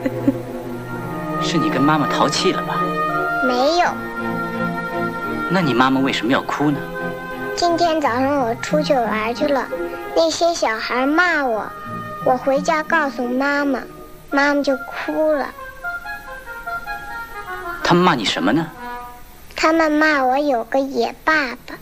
是你跟妈妈淘气了吧？ 没有。 那你妈妈为什么要哭呢？ 今天早上我出去玩去了，那些小孩骂我，我回家告诉妈妈，妈妈就哭了。 他们骂你什么呢？ 他们骂我有个野爸爸。